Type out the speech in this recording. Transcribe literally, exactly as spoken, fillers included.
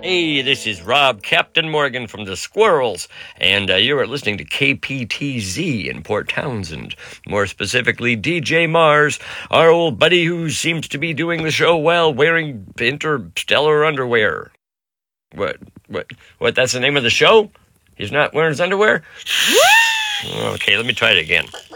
Hey, this is Rob Captain Morgan from the Squirrels, and uh, you are listening to K P T Z in Port Townsend. More specifically, D J Mars, our old buddy who seems to be doing the show well, wearing interstellar underwear. What? What? What? That's the name of the show? He's not wearing his underwear? Okay, let me try it again.